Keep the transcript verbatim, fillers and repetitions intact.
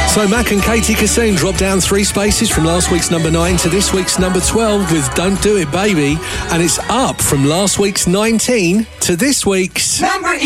So Mac and Katie Kassoon dropped down three spaces from last week's number nine to this week's number twelve with Don't Do It Baby, and it's up from last week's nineteen to this week's number